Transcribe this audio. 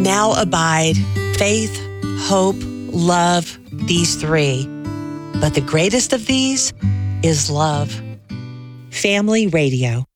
Now abide faith, hope, love, these three. But the greatest of these is love. Family Radio.